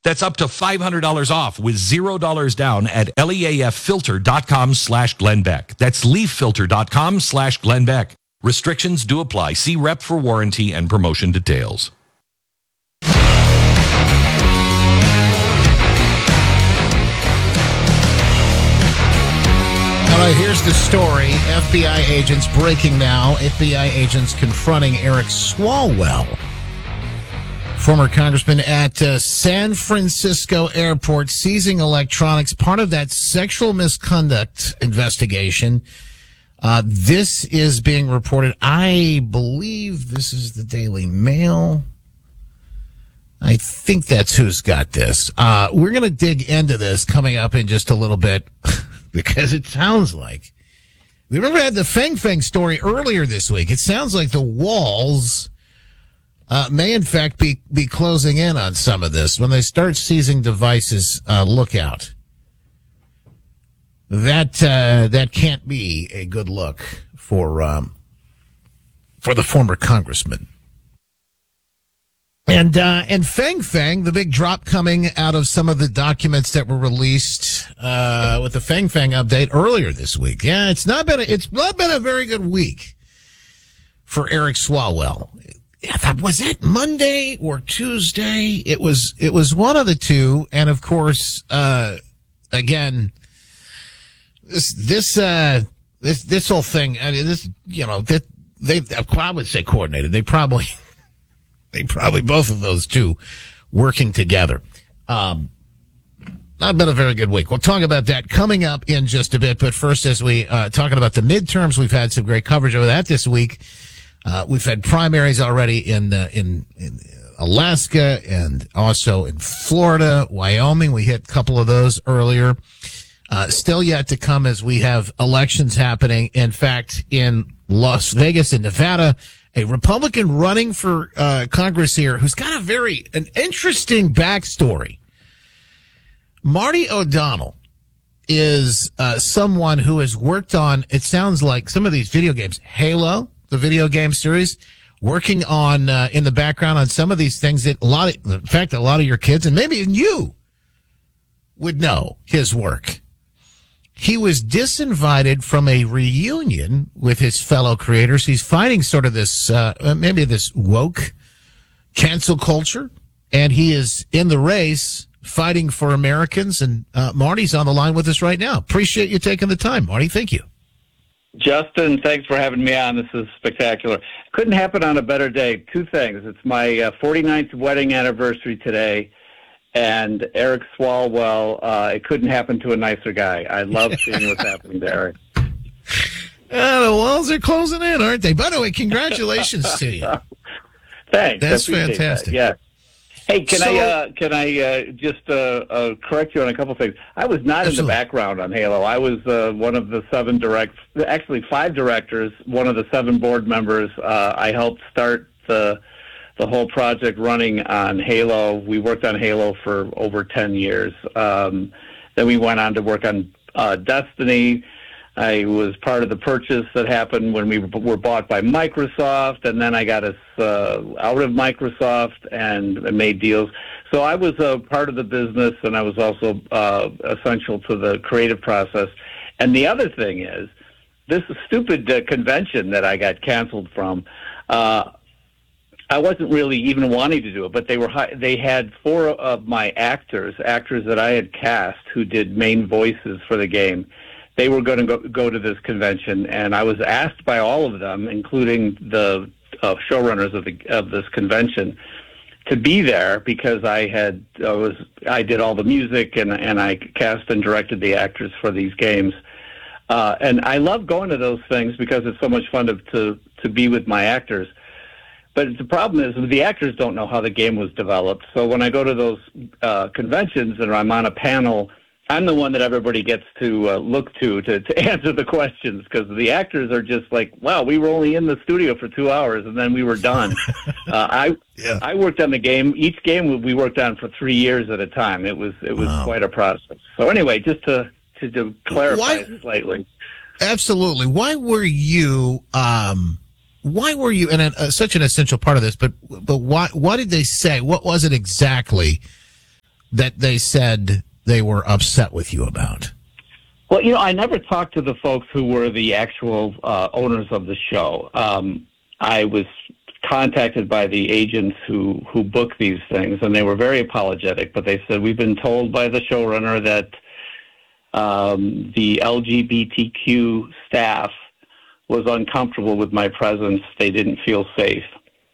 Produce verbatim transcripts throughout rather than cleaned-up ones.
That's up to five hundred dollars off with zero dollars down at leaffilter.com slash Glenn Beck. That's leaffilter.com slash Glenn Beck. Restrictions do apply. See rep for warranty and promotion details. All right, here's the story. F B I agents breaking now. F B I agents confronting Eric Swalwell, former congressman at uh, San Francisco Airport, seizing electronics, part of that sexual misconduct investigation. Uh, this is being reported. I believe this is the Daily Mail. I think that's who's got this. Uh, we're going to dig into this coming up in just a little bit because it sounds like, we remember I had the Feng Feng story earlier this week. It sounds like the walls Uh, may, in fact, be, be closing in on some of this. When they start seizing devices, uh, look out. That uh, that can't be a good look for um, for the former congressman. And uh, and Feng Feng, the big drop coming out of some of the documents that were released uh, with the Feng Feng update earlier this week. Yeah, it's not been a, it's not been a very good week for Eric Swalwell. Was that Monday or Tuesday? It was, it was one of the two. And of course, uh, again, this, this, uh, this, this whole thing, I mean, this, you know, that they, I would say coordinated. They probably, they probably both of those two working together. Um, not been a very good week. We'll talk about that coming up in just a bit. But first, as we, uh, talking about the midterms, we've had some great coverage over that this week. Uh, we've had primaries already in, uh, in, in Alaska and also in Florida, Wyoming. We hit a couple of those earlier. Uh, still yet to come as we have elections happening. In fact, in Las Vegas and Nevada, a Republican running for, uh, Congress here who's got a very, an interesting backstory. Marty O'Donnell is, uh, someone who has worked on, it sounds like some of these video games, Halo, the video game series, working on uh, in the background on some of these things that a lot of, in fact, a lot of your kids and maybe even you would know his work. He was disinvited from a reunion with his fellow creators. He's fighting sort of this, uh, maybe this woke cancel culture, and he is in the race fighting for Americans. And uh, Marty's on the line with us right now. Appreciate you taking the time, Marty. Thank you. Justin, thanks for having me on. This is spectacular. Couldn't happen on a better day. Two things. It's my uh, forty-ninth wedding anniversary today, and Eric Swalwell, uh, it couldn't happen to a nicer guy. I love seeing what's happening to Eric. Uh, the walls are closing in, aren't they? By the way, congratulations to you. Thanks. That's fantastic. That. Yeah. Hey, can so, I uh, can I uh, just uh, uh, correct you on a couple things? I was not absolutely. in the background on Halo. I was uh, one of the seven direct, actually five directors, one of the seven board members. Uh, I helped start the the whole project running on Halo. We worked on Halo for over ten years. Um, then we went on to work on uh, Destiny. I was part of the purchase that happened when we were bought by Microsoft, and then I got us uh, out of Microsoft and made deals. So I was a part of the business, and I was also uh, essential to the creative process. And the other thing is, this stupid uh, convention that I got canceled from, uh, I wasn't really even wanting to do it, but they were hi- they had four of my actors, actors that I had cast who did main voices for the game. They were going to go, go to this convention, and I was asked by all of them, including the uh, showrunners of the of this convention, to be there because I had uh, was I did all the music and and I cast and directed the actors for these games, uh, and I love going to those things because it's so much fun to to, to be with my actors. But the problem is the actors don't know how the game was developed. So when I go to those uh, conventions and I'm on a panel, I'm the one that everybody gets to uh, look to, to to answer the questions, because the actors are just like, wow, we were only in the studio for two hours and then we were done. uh, I yeah. I worked on the game. Each game we worked on for three years at a time. It was it was wow. quite a process. So anyway, just to to, to clarify Why, slightly. Absolutely. Why were you? Um, why were you? And uh, such an essential part of this. But but why? What did they say? What was it exactly that they said they were upset with you about? Well, you know, I never talked to the folks who were the actual uh, owners of the show. Um, I was contacted by the agents who, who book these things, and they were very apologetic, but they said, we've been told by the showrunner that um, the L G B T Q staff was uncomfortable with my presence. They didn't feel safe.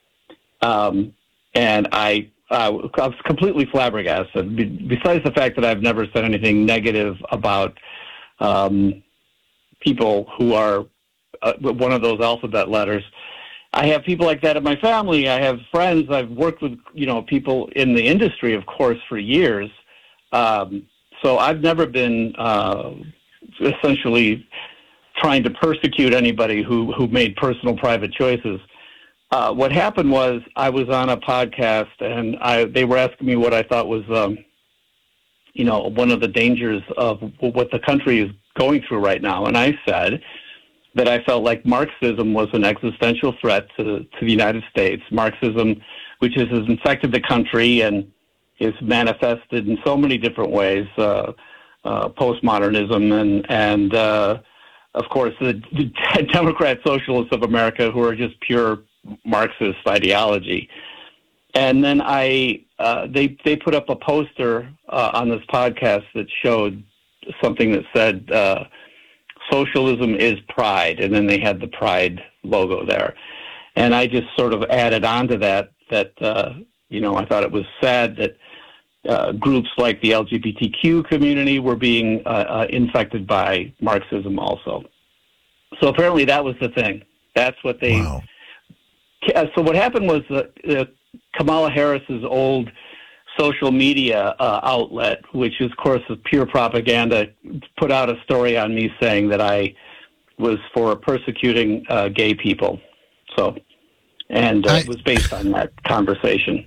Um, and I, uh, I was completely flabbergasted, Be- besides the fact that I've never said anything negative about um, people who are uh, one of those alphabet letters. I have people like that in my family. I have friends. I've worked with, you know, people in the industry, of course, for years. Um, so I've never been uh, essentially trying to persecute anybody who, who made personal private choices. Uh, what happened was I was on a podcast, and I, they were asking me what I thought was, um, you know, one of the dangers of what the country is going through right now. And I said that I felt like Marxism was an existential threat to, to the United States. Marxism, which has infected the country and is manifested in so many different ways, uh, uh, postmodernism and, and uh, of course, the, the Democrat Socialists of America, who are just pure Marxist ideology. And then I, uh, they they put up a poster uh, on this podcast that showed something that said, uh, socialism is pride, and then they had the pride logo there. And I just sort of added on to that, that, uh, you know, I thought it was sad that uh, groups like the L G B T Q community were being uh, uh, infected by Marxism also. So apparently that was the thing. That's what they... Wow. So what happened was that uh, Kamala Harris's old social media uh, outlet, which is, of course, is pure propaganda, put out a story on me saying that I was for persecuting uh, gay people. So, and uh, I, it was based on that conversation.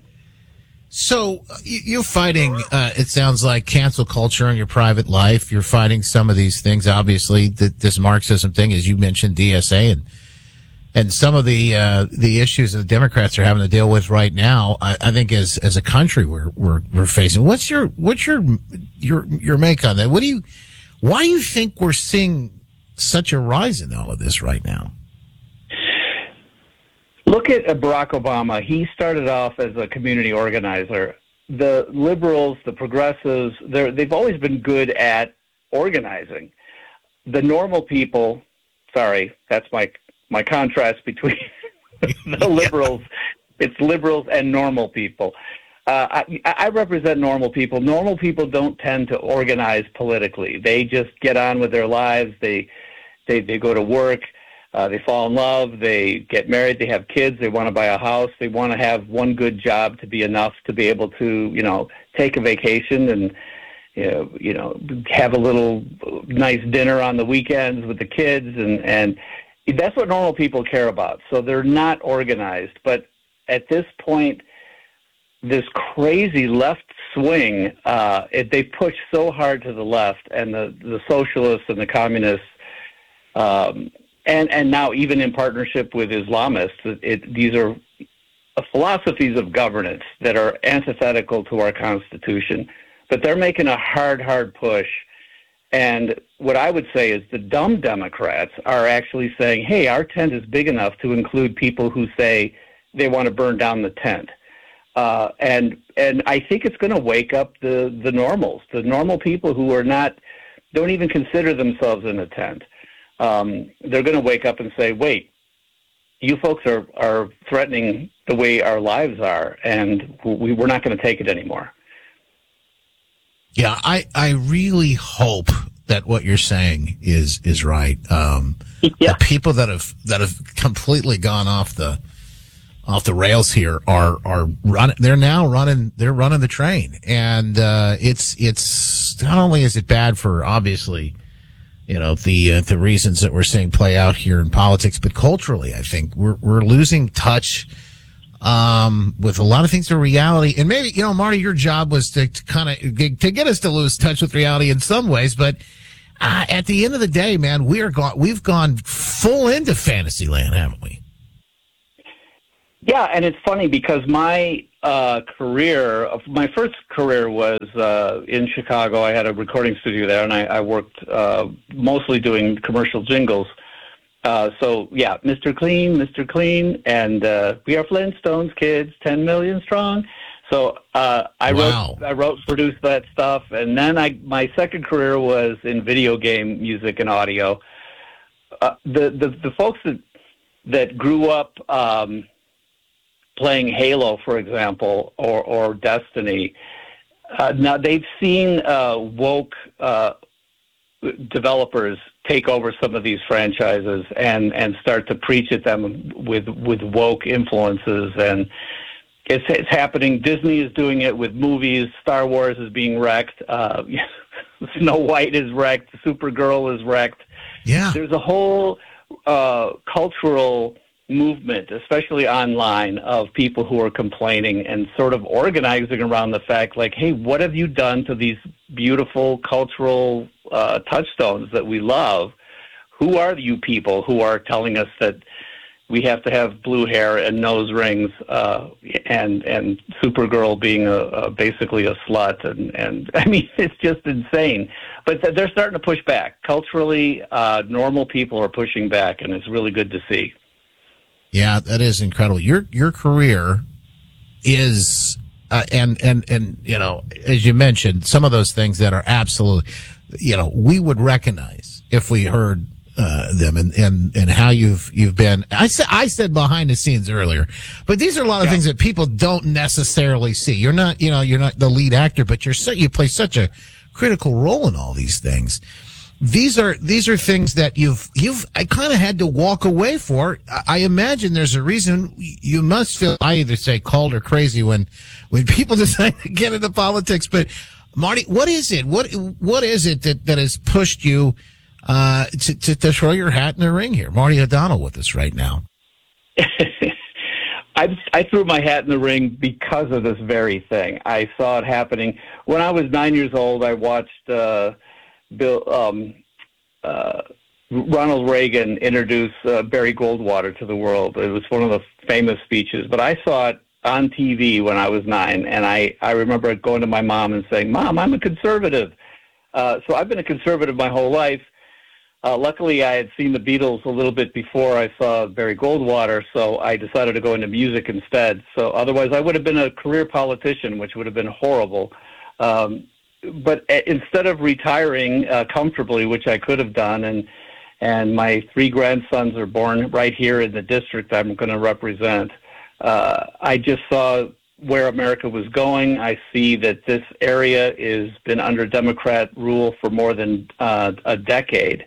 So you're fighting, uh, it sounds like, cancel culture in your private life. You're fighting some of these things. Obviously, the, this Marxism thing, as you mentioned, D S A, and and some of the uh, the issues that the Democrats are having to deal with right now. I, I think as as a country, we're we're we're facing. What's your what's your your your make on that? What do you why do you think we're seeing such a rise in all of this right now? Look at Barack Obama. He started off as a community organizer. The liberals, the progressives, they've always been good at organizing. The normal people, sorry, that's my my contrast between the liberals. It's liberals and normal people. Uh, I, I represent normal people. Normal people don't tend to organize politically. They just get on with their lives. They they, they go to work. Uh, they fall in love, they get married, they have kids, they want to buy a house, they want to have one good job to be enough to be able to, you know, take a vacation and, you know, you know have a little nice dinner on the weekends with the kids, and, and that's what normal people care about. So they're not organized. But at this point, this crazy left swing, uh, it, they push so hard to the left, and the, the socialists and the communists, um, And and now even in partnership with Islamists, it, it, these are philosophies of governance that are antithetical to our Constitution. But they're making a hard, hard push. And what I would say is the dumb Democrats are actually saying, hey, our tent is big enough to include people who say they want to burn down the tent. Uh, and and I think it's going to wake up the, the normals, the normal people who are not, don't even consider themselves in a tent. Um, they're going to wake up and say, wait, you folks are, are threatening the way our lives are, and we, we're not going to take it anymore. Yeah, I, I really hope that what you're saying is is right. Um, yeah. The people that have that have completely gone off the off the rails here are are running. They're now running. They're running the train, and uh, it's it's not only is it bad for obviously, you know, the uh, the reasons that we're seeing play out here in politics, but culturally, I think we're we're losing touch um, with a lot of things to reality. And maybe, you know, Marty, your job was to, to kind of to get us to lose touch with reality in some ways, but uh, at the end of the day, man, we are gone. We've gone full into fantasy land, haven't we? Yeah, and it's funny because my uh, career, my first career was uh, in Chicago. I had a recording studio there, and I, I worked uh, mostly doing commercial jingles. Uh, so, yeah, Mister Clean, Mister Clean, and uh, we are Flintstones kids, ten million strong. So uh, I wow. wrote, I wrote, produced that stuff, and then I my second career was in video game music and audio. Uh, the, the the folks that that grew up um, playing Halo, for example, or or Destiny, uh, now they've seen uh, woke uh, developers take over some of these franchises and and start to preach at them with with woke influences. And It's, it's happening. Disney is doing it with movies. Star Wars is being wrecked. Uh, Snow White is wrecked. Supergirl is wrecked. Yeah. There's a whole uh, cultural movement, especially online, of people who are complaining and sort of organizing around the fact, like, hey, what have you done to these beautiful cultural uh, touchstones that we love? Who are you people who are telling us that we have to have blue hair and nose rings, uh, and and Supergirl being a, a basically a slut, and, and I mean, it's just insane. But they're starting to push back culturally. Uh, normal people are pushing back, and it's really good to see. Yeah, that is incredible. Your your career is, uh, and and and you know, as you mentioned, some of those things that are absolutely, you know, we would recognize if we heard Uh, them and, and, and how you've, you've been, I said, I said behind the scenes earlier, but these are a lot of yeah. things that people don't necessarily see. You're not, you know, you're not the lead actor, but you're so, you play such a critical role in all these things. These are, these are things that you've, you've, I kind of had to walk away for. I, I imagine there's a reason you must feel, I either say called or crazy when, when people decide to get into politics. But Marty, what is it? What, what is it that, that has pushed you Uh, to, to, to throw your hat in the ring here? Marty O'Donnell with us right now. I, I threw my hat in the ring because of this very thing. I saw it happening. When I was nine years old, I watched uh, Bill, um, uh, Ronald Reagan introduce uh, Barry Goldwater to the world. It was one of the famous speeches, but I saw it on T V when I was nine, and I, I remember going to my mom and saying, Mom, I'm a conservative. Uh, so I've been a conservative my whole life. Uh, luckily, I had seen the Beatles a little bit before I saw Barry Goldwater, so I decided to go into music instead. So otherwise, I would have been a career politician, which would have been horrible. Um, but a- instead of retiring uh, comfortably, which I could have done, and and my three grandsons are born right here in the district I'm going to represent, uh, I just saw where America was going. I see that this area has been under Democrat rule for more than uh, a decade.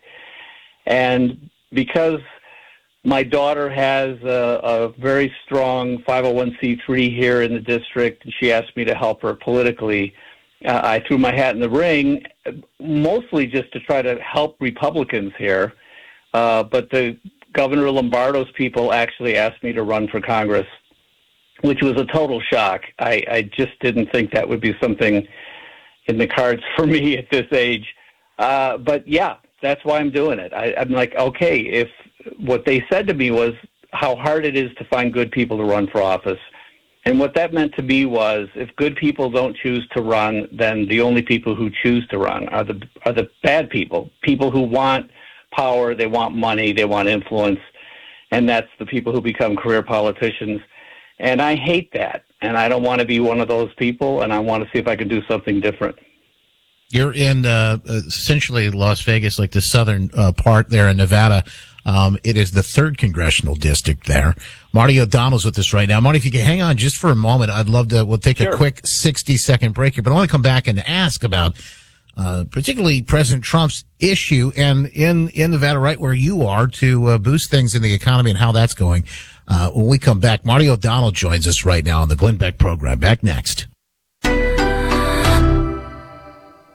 And because my daughter has a, a very strong five oh one c three here in the district, and she asked me to help her politically, uh, I threw my hat in the ring, mostly just to try to help Republicans here. Uh, but the Governor Lombardo's people actually asked me to run for Congress, which was a total shock. I, I just didn't think that would be something in the cards for me at this age. Uh, but yeah, that's why I'm doing it. I, I'm like, okay, if what they said to me was how hard it is to find good people to run for office. And what that meant to me was if good people don't choose to run, then the only people who choose to run are the are the bad people, people who want power, they want money, they want influence, and that's the people who become career politicians. And I hate that, and I don't want to be one of those people, and I want to see if I can do something different. You're in uh, essentially Las Vegas, like the southern uh, part there in Nevada. Um, it is the third congressional district there. Marty O'Donnell's with us right now. Marty, if you can hang on just for a moment, I'd love to, we'll take Sure. a quick sixty second break here, but I want to come back and ask about uh, particularly President Trump's issue and in, in Nevada, right where you are, to uh, boost things in the economy and how that's going. Uh, when we come back, Marty O'Donnell joins us right now on the Glenn Beck program. Back next.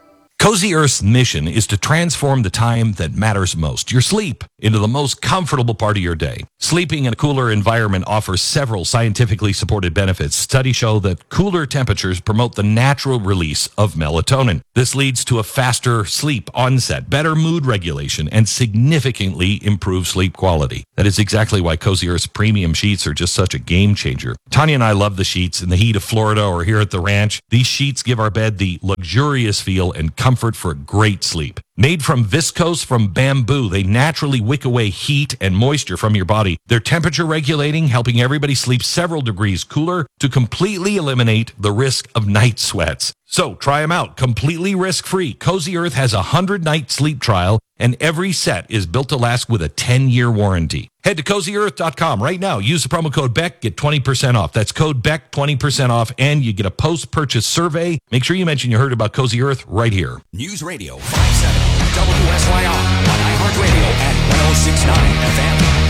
Cozy Earth's mission is to transform the time that matters most, your sleep, into the most comfortable part of your day. Sleeping in a cooler environment offers several scientifically supported benefits. Studies show that cooler temperatures promote the natural release of melatonin. This leads to a faster sleep onset, better mood regulation, and significantly improved sleep quality. That is exactly why Cozy Earth's premium sheets are just such a game changer. Tanya and I love the sheets in the heat of Florida or here at the ranch. These sheets give our bed the luxurious feel and comfort for a great sleep. Made from viscose from bamboo, they naturally wick away heat and moisture from your body. They're temperature regulating, helping everybody sleep several degrees cooler to completely eliminate the risk of night sweats. So try them out, completely risk-free. Cozy Earth has a one hundred night sleep trial, and every set is built to last with a ten year warranty. Head to cozy earth dot com right now. Use the promo code Beck, get twenty percent off. That's code Beck, twenty percent off, and you get a post-purchase survey. Make sure you mention you heard about Cozy Earth right here. News Radio five seventy W S Y R on iHeartRadio at one oh six point nine F M.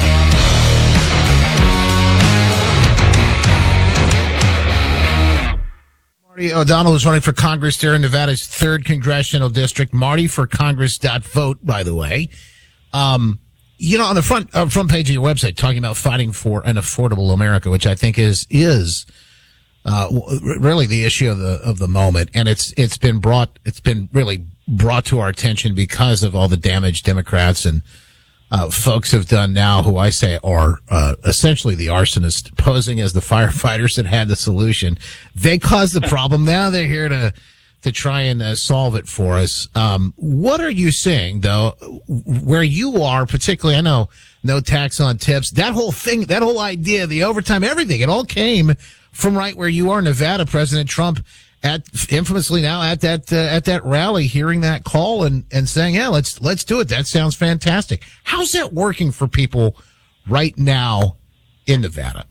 Marty O'Donnell is running for Congress there in Nevada's third congressional district. Marty for Congress dot vote, by the way. Um, you know, on the front uh, front page of your website, talking about fighting for an affordable America, which I think is is uh, really the issue of the of the moment, and it's it's been brought it's been really brought to our attention because of all the damage Democrats and uh, folks have done now, who I say are uh, essentially the arsonists posing as the firefighters that had the solution. They caused the problem. Now they're here to to try and uh, solve it for us. Um, what are you seeing, though, where you are, particularly? I know no tax on tips. That whole thing, that whole idea, the overtime, everything, it all came from right where you are, Nevada. President Trump, at infamously now at that uh, at that rally, hearing that call and and saying, "Yeah, let's let's do it. That sounds fantastic." How's that working for people right now in Nevada?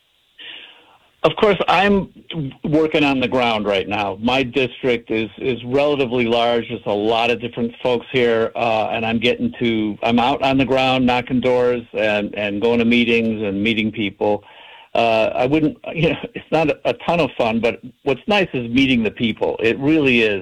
Of course, I'm working on the ground right now. My district is is relatively large. There's a lot of different folks here, uh, and I'm getting to. I'm out on the ground, knocking doors, and and going to meetings and meeting people. Uh, I wouldn't, you know, it's not a, a ton of fun, but what's nice is meeting the people. It really is.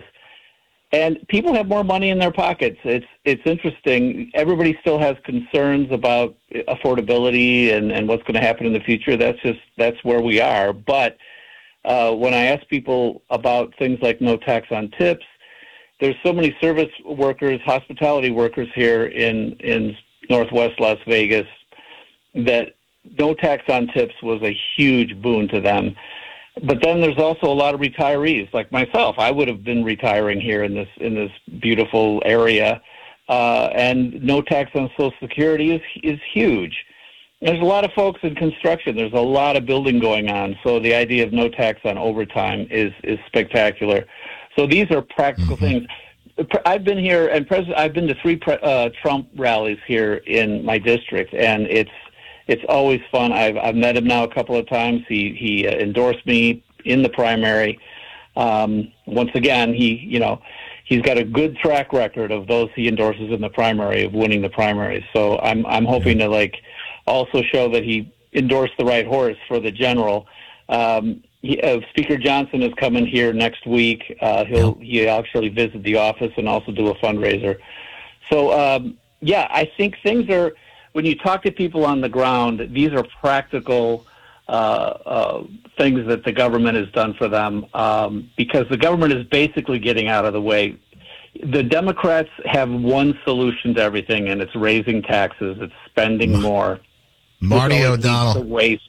And people have more money in their pockets. It's it's interesting. Everybody still has concerns about affordability and, and what's going to happen in the future. That's just, that's where we are. But uh, when I ask people about things like no tax on tips, there's so many service workers, hospitality workers here in, in Northwest Las Vegas that no tax on tips was a huge boon to them. But then there's also a lot of retirees like myself. I would have been retiring here in this in this beautiful area, uh, and no tax on Social Security is is huge. There's a lot of folks in construction. There's a lot of building going on. So the idea of no tax on overtime is is spectacular. So these are practical mm-hmm. things. I've been here, and pres- I've been to three pre- uh, Trump rallies here in my district, and it's. It's always fun. I've I've met him now a couple of times. He he uh, endorsed me in the primary. Um, once again, he you know he's got a good track record of those he endorses in the primary of winning the primary. So I'm I'm hoping to like also show that he endorsed the right horse for the general. Um, he, uh, Speaker Johnson is coming here next week. Uh, he'll he actually visit the office and also do a fundraiser. So um, yeah, I think things are. When you talk to people on the ground, these are practical uh, uh, things that the government has done for them um, because the government is basically getting out of the way. The Democrats have one solution to everything, and it's raising taxes. It's spending more. Marty O'Donnell. Waste.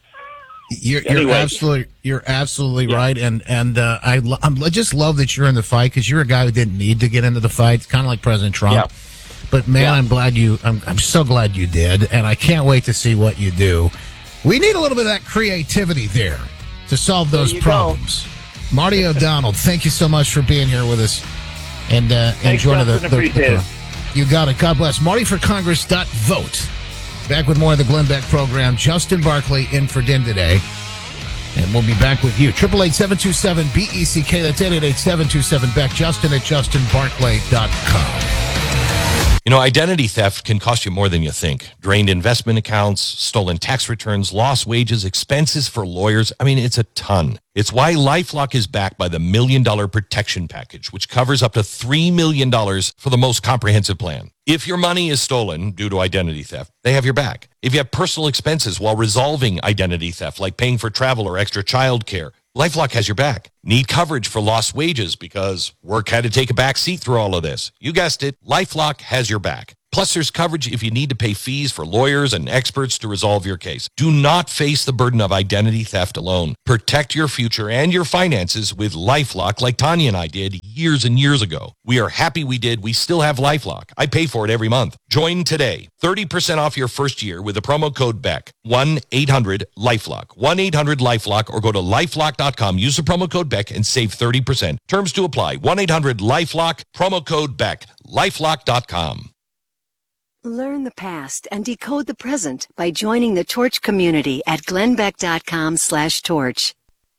You're, you're anyway. absolutely, you're absolutely yeah. right, and and uh, I, lo- I just love that you're in the fight because you're a guy who didn't need to get into the fight, kind of like President Trump. Yeah. But man, yeah. I'm glad you. I'm, I'm so glad you did, and I can't wait to see what you do. We need a little bit of that creativity there to solve those problems. Go. Marty O'Donnell, thank you so much for being here with us and uh, and joining the, the, the. You got it. God bless. Marty for Congress dot vote. Back with more of the Glenn Beck program. Justin Barkley in for Din today, and we'll be back with you. Triple eight seven two seven B E C K. That's eight eight eight seven two seven Beck. Justin at justin barkley dot com. You know, identity theft can cost you more than you think. Drained investment accounts, stolen tax returns, lost wages, expenses for lawyers. I mean, it's a ton. It's why LifeLock is backed by the Million Dollar Protection Package, which covers up to three million dollars for the most comprehensive plan. If your money is stolen due to identity theft, they have your back. If you have personal expenses while resolving identity theft, like paying for travel or extra child care, LifeLock has your back. Need coverage for lost wages because work had to take a back seat through all of this. You guessed it, LifeLock has your back. Plus, there's coverage if you need to pay fees for lawyers and experts to resolve your case. Do not face the burden of identity theft alone. Protect your future and your finances with LifeLock like Tanya and I did years and years ago. We are happy we did. We still have LifeLock. I pay for it every month. Join today. thirty percent off your first year with the promo code BECK. one eight hundred LifeLock. one eight hundred LifeLock or go to lifelock dot com. Use the promo code BECK and save thirty percent. Terms to apply. one eight hundred LifeLock. Promo code BECK. lifelock dot com. Learn the past and decode the present by joining the Torch community at glenbeck dot com slash torch.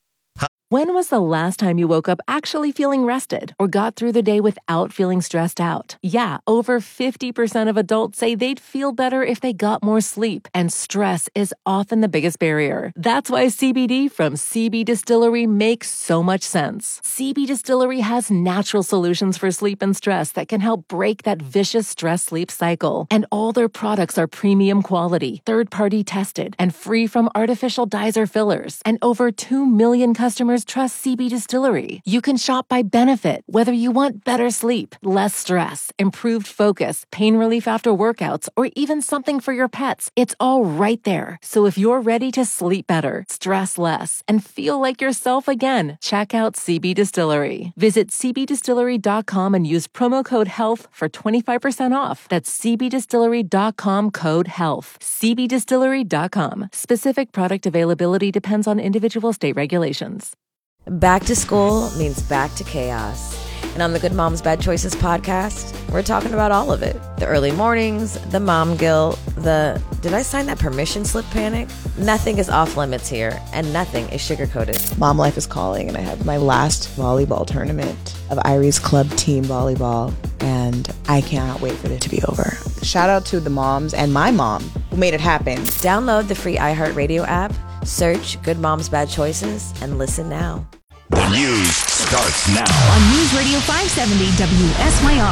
When was the last time you woke up actually feeling rested or got through the day without feeling stressed out? Yeah, over fifty percent of adults say they'd feel better if they got more sleep, and stress is often the biggest barrier. That's why C B D from C B Distillery makes so much sense. C B Distillery has natural solutions for sleep and stress that can help break that vicious stress-sleep cycle. And all their products are premium quality, third-party tested, and free from artificial dyes or fillers. And over two million customers trust C B Distillery. You can shop by benefit, whether you want better sleep, less stress, improved focus, pain relief after workouts, or even something for your pets. It's all right there. So if you're ready to sleep better, stress less, and feel like yourself again, check out C B Distillery. Visit c b distillery dot com and use promo code HEALTH for twenty-five percent off. That's c b distillery dot com code HEALTH. c b distillery dot com. Specific product availability depends on individual state regulations. Back to school means back to chaos. And on the Good Moms Bad Choices podcast, we're talking about all of it. The early mornings, the mom guilt, the did I sign that permission slip panic? Nothing is off limits here, and nothing is sugar-coated. Mom life is calling, and I have my last volleyball tournament of Irie's Club team volleyball, and I cannot wait for it to be over. Shout out to the moms and my mom who made it happen. Download the free iHeartRadio app, search Good Moms Bad Choices, and listen now. The news starts now on News Radio five seventy W S Y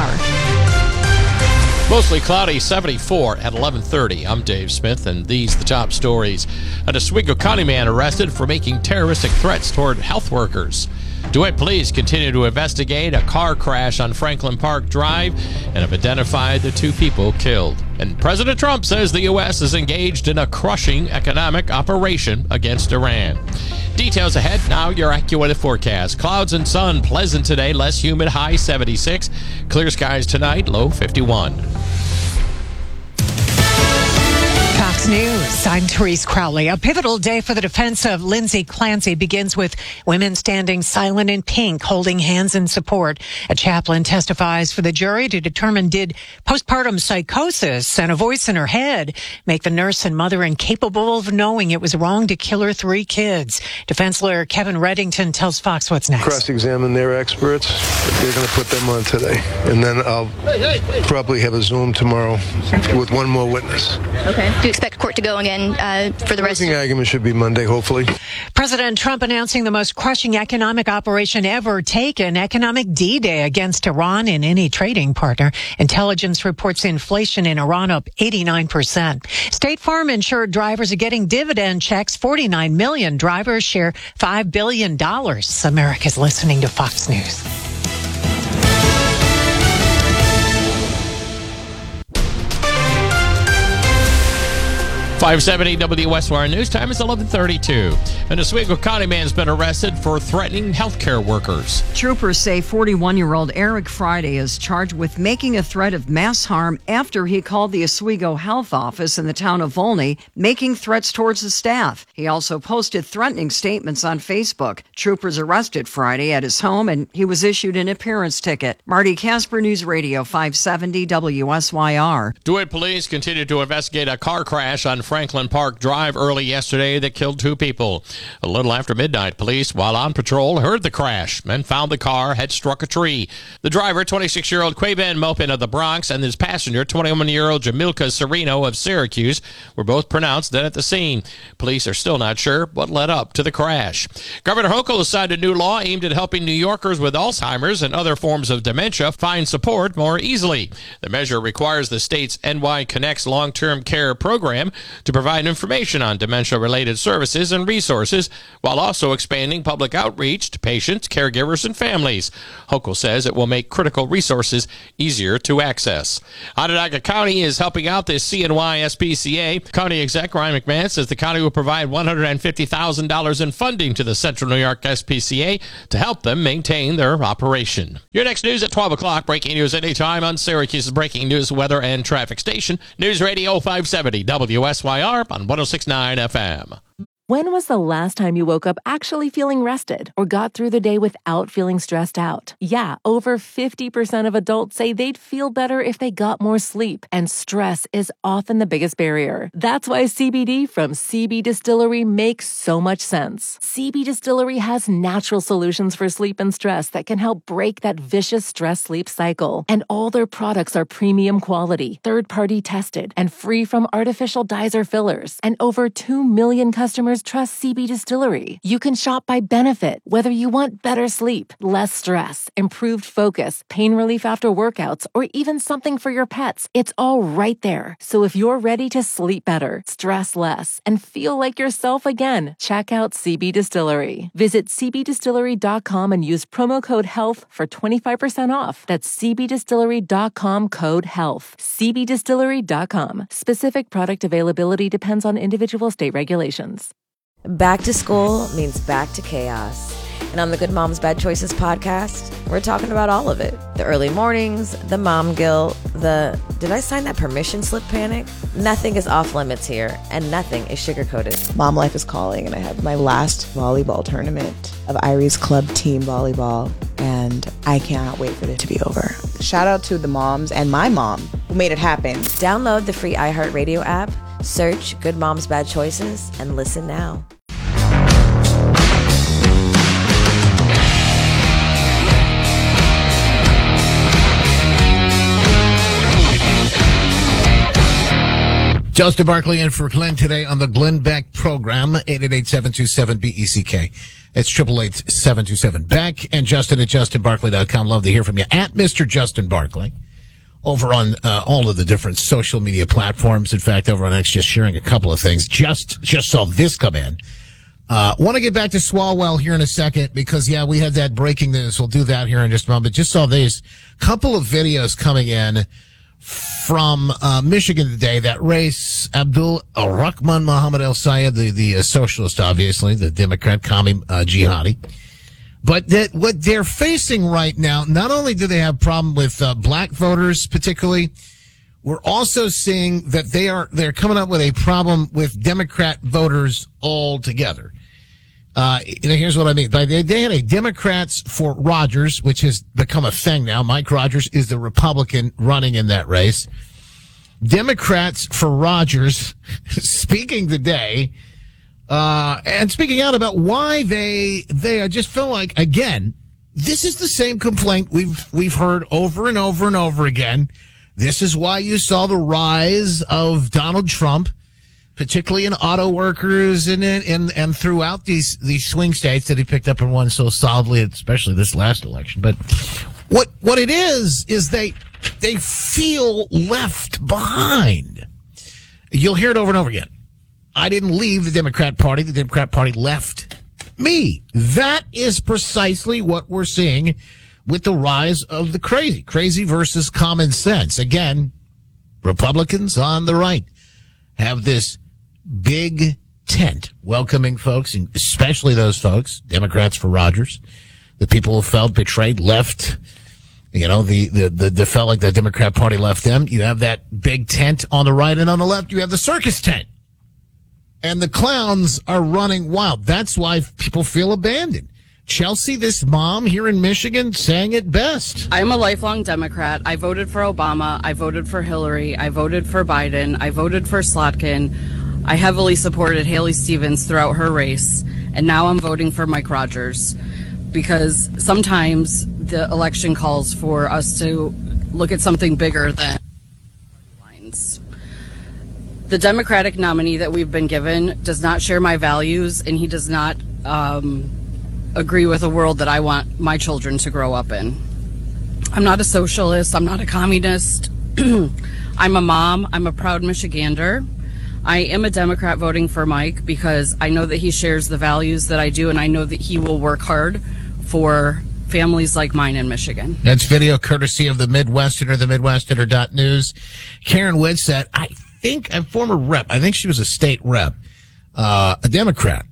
R. Mostly cloudy, seventy-four at eleven thirty. I'm Dave Smith, and these the top stories. An Oswego County man arrested for making terroristic threats toward health workers. DeWitt police continue to investigate a car crash on Franklin Park Drive and have identified the two people killed. And President Trump says the U S is engaged in a crushing economic operation against Iran. Details ahead. Now your AccuWeather forecast. Clouds and sun, pleasant today, less humid, high seventy-six. Clear skies tonight, low fifty-one. Fox News, I'm Therese Crowley. A pivotal day for the defense of Lindsay Clancy begins with women standing silent in pink, holding hands in support. A chaplain testifies for the jury to determine did postpartum psychosis and a voice in her head make the nurse and mother incapable of knowing it was wrong to kill her three kids. Defense lawyer Kevin Reddington tells Fox what's next. Cross-examine their experts. They're going to put them on today. And then I'll probably have a Zoom tomorrow with one more witness. Okay. Do you expect court to go again uh, for the rest? The argument should be Monday, hopefully. President Trump announcing the most crushing economic operation ever taken, economic D-Day against Iran and any trading partner. Intelligence reports inflation in Iran up eighty-nine percent. State Farm insured drivers are getting dividend checks. forty-nine million drivers share five billion dollars. America's listening to Fox News. five seventy W S Y R News time is eleven thirty-two. An Oswego County man has been arrested for threatening healthcare workers. Troopers say forty-one-year-old Eric Friday is charged with making a threat of mass harm after he called the Oswego Health Office in the town of Volney, making threats towards the staff. He also posted threatening statements on Facebook. Troopers arrested Friday at his home, and he was issued an appearance ticket. Marty Casper, News Radio five seventy W S Y R. DeWitt police continue to investigate a car crash on Franklin Franklin Park Drive early yesterday that killed two people. A little after midnight, police, while on patrol, heard the crash and found the car had struck a tree. The driver, twenty-six-year-old Quaben Mopin of the Bronx, and his passenger, twenty-one-year-old Jamilka Sereno of Syracuse, were both pronounced dead at the scene. Police are still not sure what led up to the crash. Governor Hochul has signed a new law aimed at helping New Yorkers with Alzheimer's and other forms of dementia find support more easily. The measure requires the state's N Y Connects long-term care program to provide information on dementia-related services and resources, while also expanding public outreach to patients, caregivers, and families. Hochul says it will make critical resources easier to access. Onondaga County is helping out this C N Y S P C A. County Exec Ryan McMahon says the county will provide one hundred fifty thousand dollars in funding to the Central New York S P C A to help them maintain their operation. Your next news at twelve o'clock. Breaking news anytime on Syracuse's breaking news, weather, and traffic station. News Radio five seventy W S Y R on one oh six point nine F M. When was the last time you woke up actually feeling rested or got through the day without feeling stressed out? Yeah, over fifty percent of adults say they'd feel better if they got more sleep, and stress is often the biggest barrier. That's why C B D from C B Distillery makes so much sense. C B Distillery has natural solutions for sleep and stress that can help break that vicious stress-sleep cycle. And all their products are premium quality, third-party tested, and free from artificial dyes or fillers. And over two million customers trust C B Distillery. You can shop by benefit, whether you want better sleep, less stress, improved focus, pain relief after workouts, or even something for your pets. It's all right there. So if you're ready to sleep better, stress less, and feel like yourself again, check out C B Distillery. Visit C B distillery dot com and use promo code HEALTH for twenty-five percent off. That's C B distillery dot com code HEALTH. C B distillery dot com. Specific product availability depends on individual state regulations. Back to school means back to chaos. And on the Good Moms Bad Choices podcast, we're talking about all of it. The early mornings, the mom guilt, the did I sign that permission slip panic? Nothing is off limits here, and nothing is sugar-coated. Mom life is calling, and I have my last volleyball tournament of Iris Club Team Volleyball, and I cannot wait for it to be over. Shout out to the moms and my mom who made it happen. Download the free iHeartRadio app, search Good Moms Bad Choices, and listen now. Justin Barkley in for Glenn today on the Glenn Beck program, eight eight eight, seven two seven, B E C K. It's eight eight eight, seven two seven, Beck, and Justin at justin barkley dot com. Love to hear from you. At Mister Justin Barkley over on uh, all of the different social media platforms. In fact, over on X, just sharing a couple of things. Just just saw this come in. Uh, want to get back to Swalwell here in a second because, yeah, we had that breaking news. We'll do that here in just a moment. Just saw these couple of videos coming in from uh, Michigan today. That race, Abdul Rahman Mohammed El Sayed, the, the uh, socialist, obviously, the Democrat, commie uh, jihadi. But that what they're facing right now, not only do they have problem with uh, black voters particularly, we're also seeing that they are they're coming up with a problem with Democrat voters altogether. Uh, you know, here's what I mean. By they, they had a Democrats for Rogers, which has become a thing now. Mike Rogers is the Republican running in that race. Democrats for Rogers speaking today, uh, and speaking out about why they, they just feel like, again, this is the same complaint we've, we've heard over and over and over again. This is why you saw the rise of Donald Trump, particularly in auto workers and and and throughout these these swing states that he picked up and won so solidly, especially this last election. But what what it is is they they feel left behind. You'll hear it over and over again. I didn't leave the Democrat Party; the Democrat Party left me. That is precisely what we're seeing with the rise of the crazy, crazy versus common sense. Again, Republicans on the right have this big tent welcoming folks, and especially those folks, Democrats for Rogers, the people who felt betrayed, left, you know, the, the, the, the felt like the Democrat Party left them. You have that big tent on the right, and on the left, you have the circus tent. And the clowns are running wild. That's why people feel abandoned. Chelsea, this mom here in Michigan, sang it best. I'm a lifelong Democrat. I voted for Obama. I voted for Hillary. I voted for Biden. I voted for Slotkin. I heavily supported Haley Stevens throughout her race, and now I'm voting for Mike Rogers because sometimes the election calls for us to look at something bigger than lines. The Democratic nominee that we've been given does not share my values, and he does not um, agree with a world that I want my children to grow up in. I'm not a socialist. I'm not a communist. I'm a mom. I'm a proud Michigander. I am a Democrat voting for Mike because I know that he shares the values that I do, and I know that he will work hard for families like mine in Michigan. That's video courtesy of the Midwesterner, the Midwesterner dot news. Karen Whitsett, I think a former rep. I think she was a state rep, uh, a Democrat.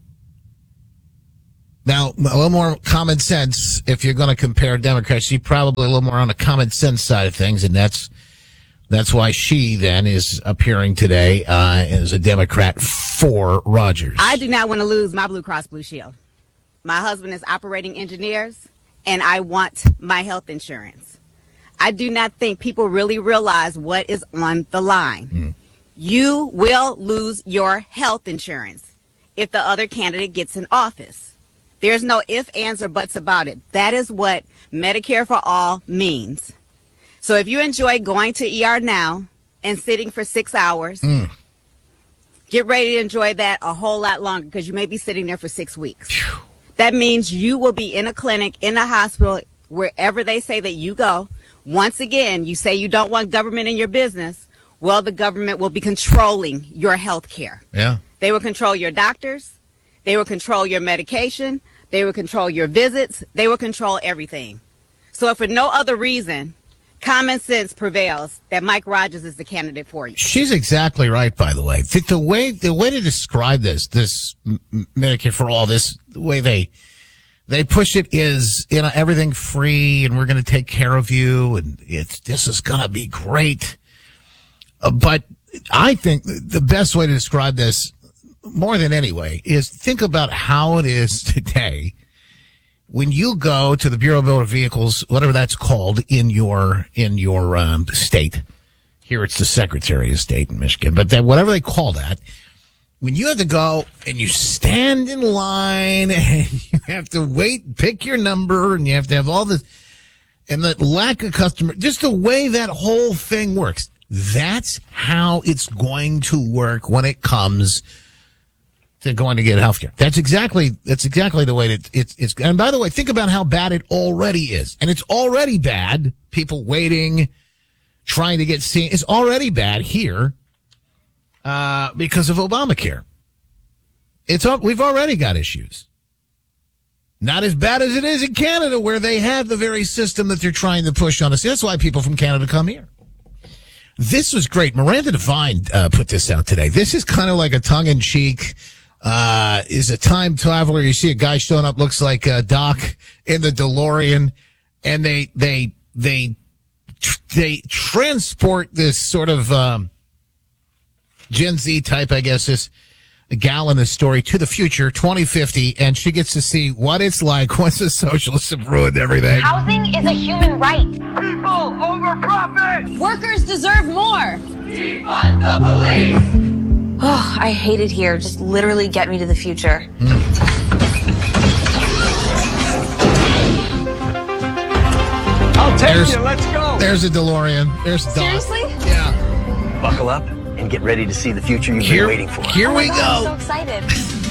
Now, a little more common sense, if you're going to compare Democrats, she's probably a little more on the common sense side of things, and that's that's why she then is appearing today uh, as a Democrat for Rogers. I do not want to lose my Blue Cross Blue Shield. My husband is operating engineers, and I want my health insurance. I do not think people really realize what is on the line. Mm. You will lose your health insurance if the other candidate gets in office. There's no ifs, ands, or buts about it. That is what Medicare for All means. So if you enjoy going to E R now and sitting for six hours, mm. get ready to enjoy that a whole lot longer because you may be sitting there for six weeks. Phew. That means you will be in a clinic, in a hospital, wherever they say that you go. Once again, you say you don't want government in your business. Well, the government will be controlling your health care. Yeah. They will control your doctors. They will control your medication. They will control your visits. They will control everything. So if for no other reason, common sense prevails that Mike Rogers is the candidate for you. She's exactly right, by the way. The, the way the way to describe this, this Medicare for All, this the way they they push it is, you know, everything free, and we're going to take care of you, and it's this is going to be great. Uh, but I think the best way to describe this, more than anyway, is think about how it is today when you go to the Bureau of Motor Vehicles, whatever that's called in your in your um, state. Here it's the Secretary of State in Michigan, but then whatever they call that, when you have to go and you stand in line and you have to wait, pick your number, and you have to have all this, and the lack of customer, just the way that whole thing works. That's how it's going to work when it comes to going to get health care. That's exactly, that's exactly the way that it's, it's, and by the way, think about how bad it already is. And it's already bad. People waiting, trying to get seen. It's already bad here, uh, because of Obamacare. It's, we've already got issues. Not as bad as it is in Canada, where they have the very system that they're trying to push on us. That's why people from Canada come here. This was great. Miranda Devine, uh, put this out today. This is kind of like a tongue-in-cheek, Uh, is a time traveler. You see a guy showing up, looks like uh, Doc in the DeLorean, and they they they they transport this sort of um, Gen Z type, I guess, this gal in this story to the future, twenty fifty, and she gets to see what it's like once the socialists have ruined everything. Housing is a human right. People over profit. Workers deserve more. Defund the police. Oh, I hate it here. Just literally get me to the future. Mm. I'll take there's, you. Let's go. There's a DeLorean. There's Doc. Seriously? Yeah. Buckle up and get ready to see the future you've here, been waiting for. Here oh we God, go. I'm so excited.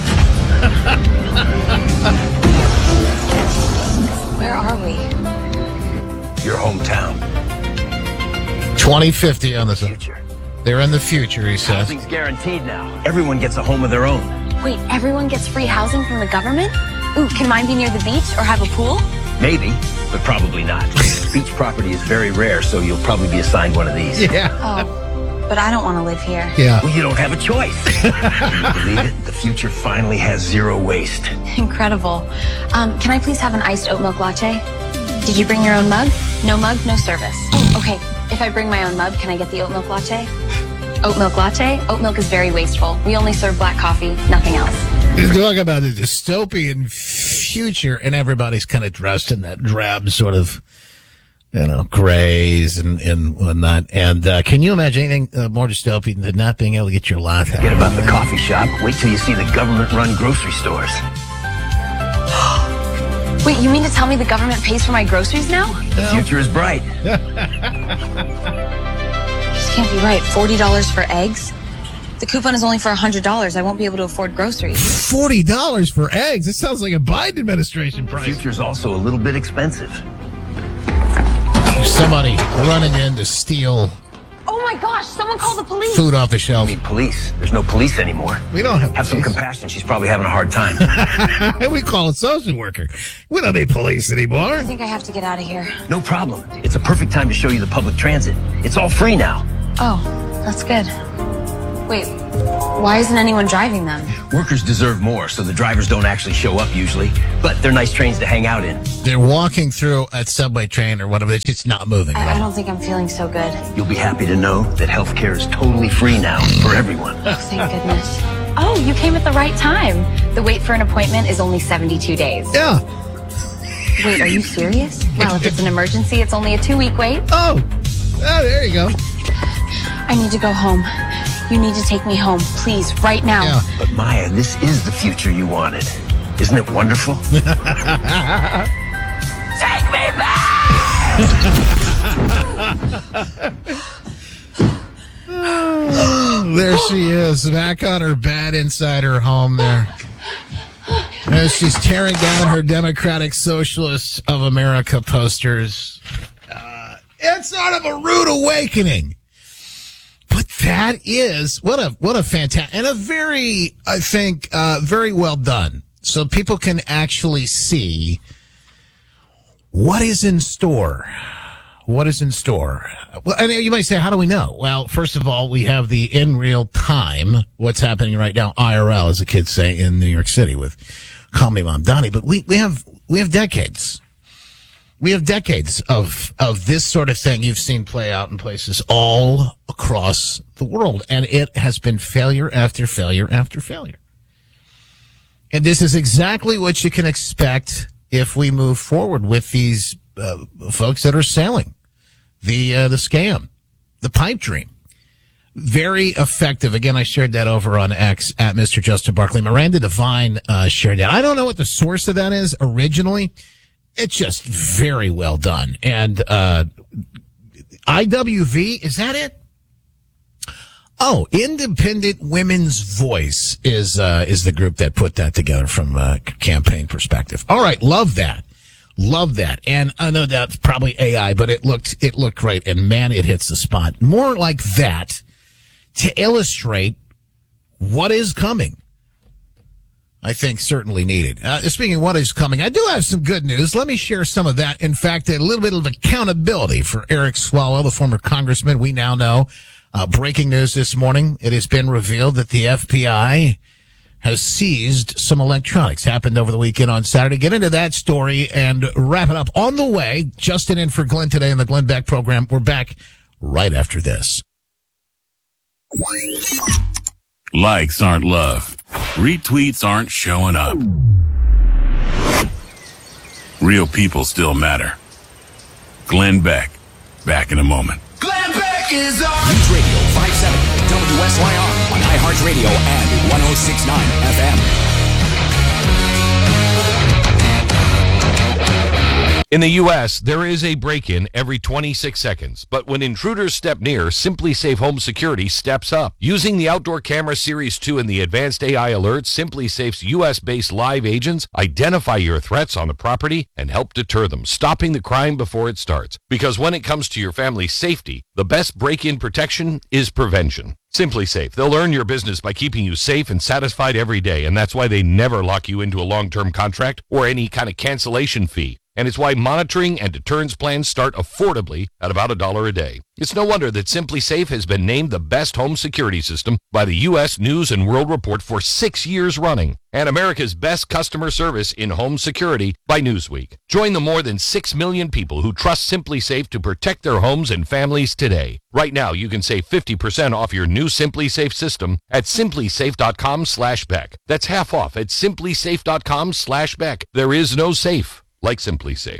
Where are we? Your hometown. twenty fifty on the future. They're in the future, he says. Housing's guaranteed now. Everyone gets a home of their own. Wait, everyone gets free housing from the government? Ooh, can mine be near the beach or have a pool? Maybe, but probably not. Beach property is very rare, so you'll probably be assigned one of these. Yeah. Oh, but I don't want to live here. Yeah. Well, you don't have a choice. Can you believe it? The future finally has zero waste. Incredible. Um, can I please have an iced oat milk latte? Did you bring your own mug? No mug, no service. Oh, okay. If I bring my own mug, can I get the oat milk latte? Oat milk latte? Oat milk is very wasteful. We only serve black coffee, nothing else. He's talking about a dystopian future, and everybody's kind of dressed in that drab sort of you know, grays and, and whatnot. And uh, can you imagine anything uh, more dystopian than not being able to get your latte? Forget about the coffee shop. Wait till you see the government-run grocery stores. Wait, you mean to tell me the government pays for my groceries now? The future is bright. This can't be right. forty dollars for eggs? The coupon is only for one hundred dollars. I won't be able to afford groceries. forty dollars for eggs? It sounds like a Biden administration price. The future's also a little bit expensive. Somebody running in to steal Oh my gosh, someone call the police. food off the shelf. You need police. There's no police anymore. We don't have Have some police. compassion. She's probably having a hard time. We call it social worker. We don't need police anymore. I think I have to get out of here. No problem. It's a perfect time to show you the public transit. It's all free now. Oh, that's good. Wait, why isn't anyone driving them? Workers deserve more, so the drivers don't actually show up usually. But they're nice trains to hang out in. They're walking through a subway train or whatever. It's just not moving at I, I all. don't think I'm feeling so good. You'll be happy to know that healthcare is totally free now for everyone. Oh, thank goodness. Oh, you came at the right time. The wait for an appointment is only seventy-two days. Yeah. Wait, are you serious? Well, if it's an emergency, it's only a two-week wait. Oh, oh, there you go. I need to go home. You need to take me home, please, right now. Yeah. But Maya, this is the future you wanted. Isn't it wonderful? Take me back! There she is, back on her bed inside her home there. As she's tearing down her Democratic Socialists of America posters. Uh, it's sort of a rude awakening. But that is, what a, what a fantastic, and a very, I think, uh, very well done. So people can actually see what is in store. What is in store? Well, and you might say, how do we know? Well, first of all, we have the in real time, what's happening right now, I R L, as the kids say, in New York City with Call Me Mom Donnie. But we, we have, we have decades. We have decades of, of this sort of thing you've seen play out in places all across the world. And it has been failure after failure after failure. And this is exactly what you can expect if we move forward with these uh, folks that are selling the, uh, the scam, the pipe dream. Very effective. Again, I shared that over on X at Mister Justin Barkley. Miranda Devine uh, shared that. I don't know what the source of that is originally. It's just very well done. And uh I W V, is that it? Oh, Independent Women's Voice is uh is the group that put that together from a campaign perspective. All right, love that. Love that. And I know that's probably A I, but it looked it looked great, and man, it hits the spot. More like that to illustrate what is coming. I think certainly needed. Uh, speaking of what is coming, I do have some good news. Let me share some of that. In fact, a little bit of accountability for Eric Swalwell, the former congressman. We now know, uh, breaking news this morning, it has been revealed that the F B I has seized some electronics. Happened over the weekend on Saturday. Get into that story and wrap it up. On the way, Justin in for Glenn today in the Glenn Beck program. We're back right after this. Likes aren't love. Retweets aren't showing up. Real people still matter. Glenn Beck. Back in a moment. Glenn Beck is on News Radio five seventy W S Y R on iHeartRadio and one oh six point nine F M. In the U S, there is a break-in every twenty-six seconds, but when intruders step near, SimpliSafe Home Security steps up. Using the Outdoor Camera Series two and the advanced A I alerts, SimpliSafe's U S-based live agents identify your threats on the property and help deter them, stopping the crime before it starts. Because when it comes to your family's safety, the best break-in protection is prevention. SimpliSafe. They'll earn your business by keeping you safe and satisfied every day, and that's why they never lock you into a long-term contract or any kind of cancellation fee. And it's why monitoring and deterrence plans start affordably at about a dollar a day. It's no wonder that SimpliSafe has been named the best home security system by the U S News and World Report for six years running, and America's best customer service in home security by Newsweek. Join the more than six million people who trust SimpliSafe to protect their homes and families today. Right now, you can save fifty percent off your new SimpliSafe system at simplysafe.com slash Beck. That's half off at simplysafe.com slash Beck. There is no safe like SimpliSafe.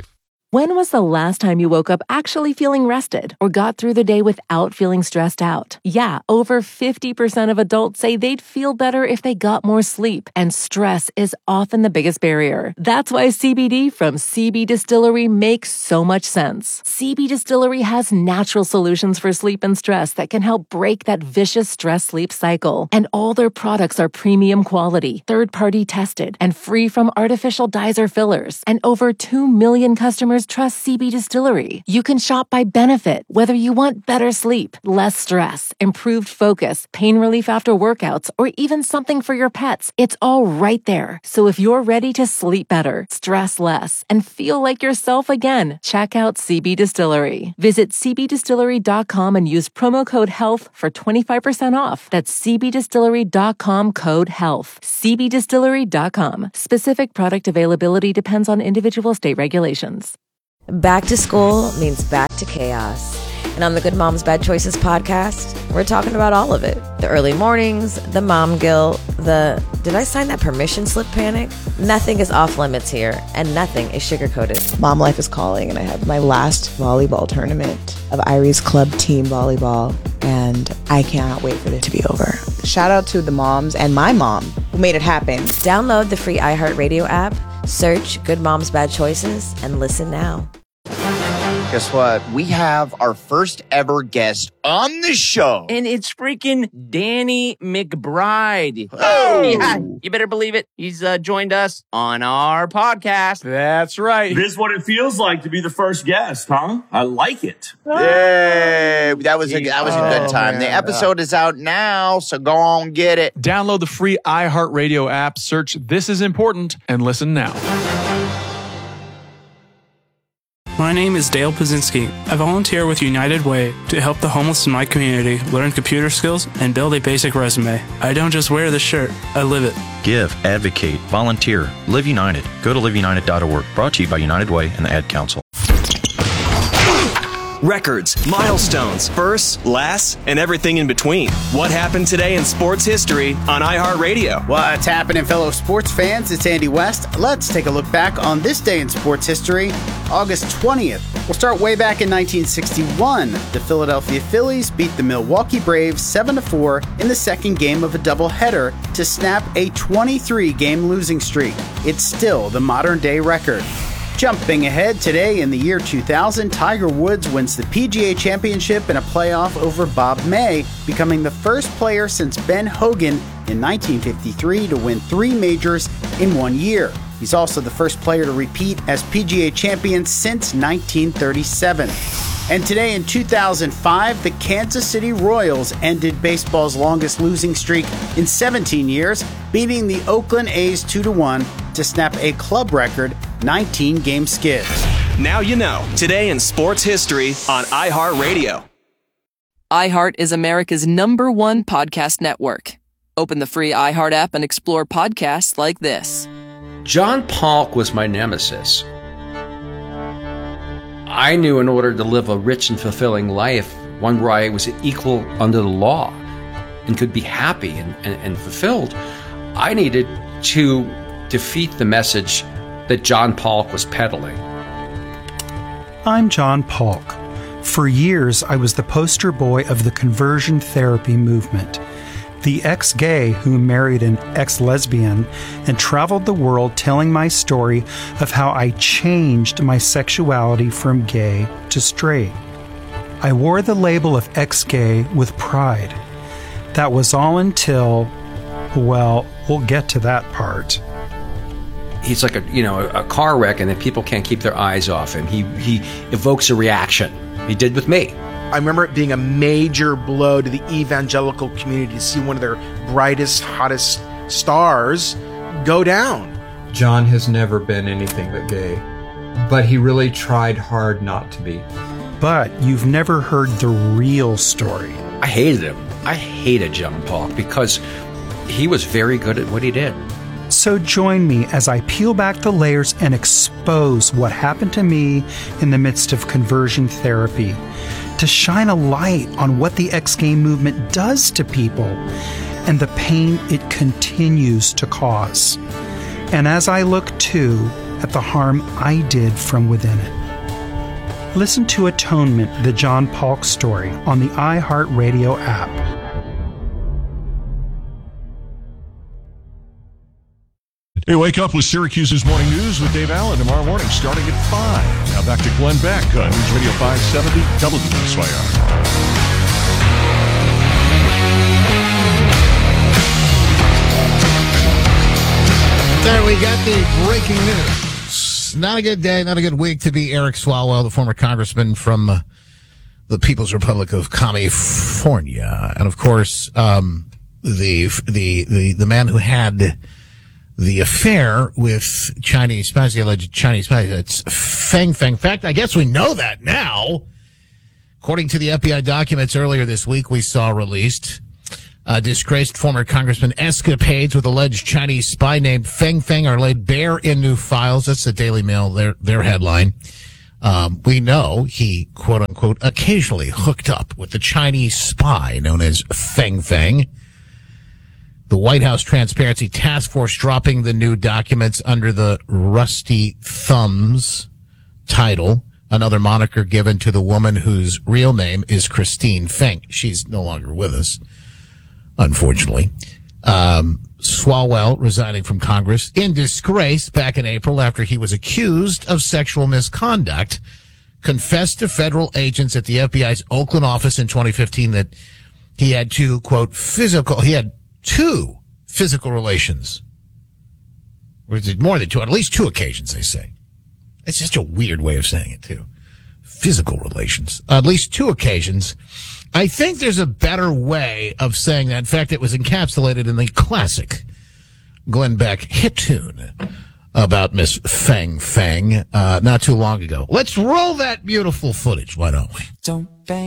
When was the last time you woke up actually feeling rested or got through the day without feeling stressed out? Yeah, over fifty percent of adults say they'd feel better if they got more sleep, and stress is often the biggest barrier. That's why C B D from C B Distillery makes so much sense. C B Distillery has natural solutions for sleep and stress that can help break that vicious stress-sleep cycle. And all their products are premium quality, third-party tested, and free from artificial dyes or fillers. And over two million customers trust C B Distillery. You can shop by benefit, whether you want better sleep, less stress, improved focus, pain relief after workouts, or even something for your pets. It's all right there. So if you're ready to sleep better, stress less, and feel like yourself again, check out C B Distillery. Visit c b distillery dot com and use promo code HEALTH for twenty-five percent off. That's c b distillery dot com code HEALTH. c b distillery dot com. Specific product availability depends on individual state regulations. Back to school means back to chaos. And on the Good Moms Bad Choices podcast, we're talking about all of it. The early mornings, the mom guilt, the did I sign that permission slip panic? Nothing is off limits here, and nothing is sugar-coated. Mom life is calling, and I have my last volleyball tournament of Iris Club Team Volleyball, and I cannot wait for it to be over. Shout out to the moms and my mom who made it happen. Download the free iHeartRadio app, search Good Moms Bad Choices, and listen now. Guess what? We have our first ever guest on the show. And it's freaking Danny McBride. Oh! Yeah, you better believe it. He's uh, joined us on our podcast. That's right. This is what it feels like to be the first guest, huh? I like it. Yay! That was a, that was a good Oh, time. man. The episode is out now, so go on get it. Download the free iHeartRadio app, search This Is Important, and listen now. My name is Dale Pazinski. I volunteer with United Way to help the homeless in my community learn computer skills and build a basic resume. I don't just wear the shirt, I live it. Give, advocate, volunteer, Live United. Go to live united dot org. Brought to you by United Way and the Ad Council. Records, milestones, firsts, lasts, and everything in between. What happened today in sports history on iHeartRadio? What's happening, fellow sports fans? It's Andy West. Let's take a look back on this day in sports history, August twentieth. We'll start way back in nineteen sixty-one. The Philadelphia Phillies beat the Milwaukee Braves seven to four in the second game of a doubleheader to snap a twenty-three game losing streak. It's still the modern-day record. Jumping ahead today in the year two thousand, Tiger Woods wins the P G A Championship in a playoff over Bob May, becoming the first player since Ben Hogan in nineteen fifty-three to win three majors in one year. He's also the first player to repeat as P G A champion since nineteen thirty-seven. And today in two thousand five, the Kansas City Royals ended baseball's longest losing streak in seventeen years, beating the Oakland A's two to one to snap a club record nineteen game skid. Now you know. Today in sports history on iHeartRadio. iHeart is America's number one podcast network. Open the free iHeart app and explore podcasts like this. John Polk was my nemesis. I knew in order to live a rich and fulfilling life, one where I was equal under the law and could be happy and, and, and fulfilled, I needed to defeat the message that John Polk was peddling. I'm John Polk. For years, I was the poster boy of the conversion therapy movement. The ex-gay who married an ex-lesbian and traveled the world telling my story of how I changed my sexuality from gay to straight. I wore the label of ex-gay with pride. That was all until, well, we'll get to that part. He's like a, you know, a car wreck, and then people can't keep their eyes off him. He, he evokes a reaction. He did with me. I remember it being a major blow to the evangelical community to see one of their brightest, hottest stars go down. John has never been anything but gay, but he really tried hard not to be. But you've never heard the real story. I hated him. I hated John Polk because he was very good at what he did. So join me as I peel back the layers and expose what happened to me in the midst of conversion therapy, to shine a light on what the ex-gay movement does to people and the pain it continues to cause. And as I look, too, at the harm I did from within it. Listen to Atonement, the John Polk story, on the iHeartRadio app. Hey, wake up with Syracuse's Morning News with Dave Allen tomorrow morning starting at five. Now back to Glenn Beck on News Radio five seventy W S Y R. There we got the breaking news. Not a good day, not a good week to be Eric Swalwell, the former congressman from uh, the People's Republic of California. And of course, um, the, the, the, the man who had the affair with Chinese spies, the alleged Chinese spies, it's Feng Feng. In fact, I guess we know that now. According to the F B I documents earlier this week, we saw released uh, disgraced former Congressman escapades with alleged Chinese spy named Feng Feng are laid bare in new files. That's the Daily Mail, their, their headline. Um, we know he, quote unquote, occasionally hooked up with the Chinese spy known as Feng Feng. The White House Transparency Task Force dropping the new documents under the Rusty Thumbs title, another moniker given to the woman whose real name is Christine Feng. She's no longer with us, unfortunately. Um, Swalwell resigning from Congress in disgrace back in April after he was accused of sexual misconduct, confessed to federal agents at the F B I's Oakland office in twenty fifteen that he had two, quote, physical, he had two physical relations. Or is it more than two? On at least two occasions, they say. It's just a weird way of saying it, too. Physical relations. At least two occasions. I think there's a better way of saying that. In fact, it was encapsulated in the classic Glenn Beck hit tune about Miss Feng Feng uh, not too long ago. Let's roll that beautiful footage, why don't we? Don't bang.